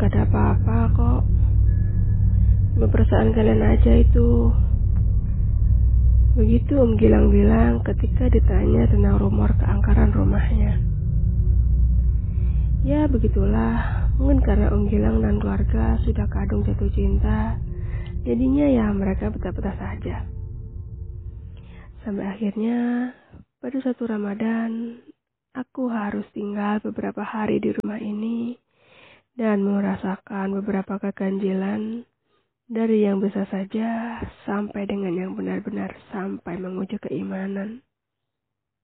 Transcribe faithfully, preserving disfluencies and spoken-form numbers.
Gak ada apa-apa kok. Cuma perasaan kalian aja itu. Begitu Om Gilang bilang ketika ditanya tentang rumor keangkaran rumahnya. Ya begitulah, mungkin karena Om Gilang dan keluarga sudah kadung jatuh cinta, jadinya ya mereka betah-betah saja. Sampai akhirnya pada suatu Ramadan, aku harus tinggal beberapa hari di rumah ini dan merasakan beberapa keganjilan dari yang bisa saja sampai dengan yang benar-benar sampai menguji keimanan.